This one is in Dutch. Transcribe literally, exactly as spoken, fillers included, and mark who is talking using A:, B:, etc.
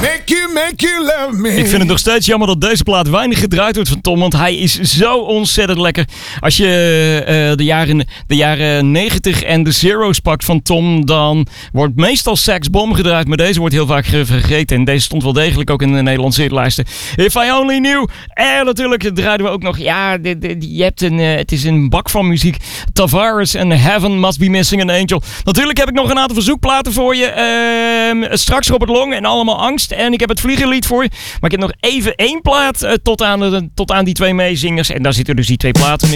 A: Make you, make you love me.
B: Ik vind het nog steeds jammer dat deze plaat weinig gedraaid wordt van Tom, want hij is zo ontzettend lekker. Als je uh, de jaren de jaren negentig en de zero's pakt van Tom, dan wordt meestal Sax Bomb gedraaid, maar deze wordt heel vaak vergeten. En deze stond wel degelijk ook in de Nederlandse hitlijsten. If I Only Knew. En natuurlijk draaiden we ook nog, ja, de, de, je hebt een, uh, het is een bak van muziek. Tavares en Heaven Must Be Missing an Angel. Natuurlijk heb ik nog een aantal verzoekplaten voor je. Uh, straks Robert Long en Allemaal Angst. En ik heb het vliegenlied voor je. Maar ik heb nog even één plaat uh, tot, aan de, tot aan die twee meezingers. En daar zitten dus die twee platen in.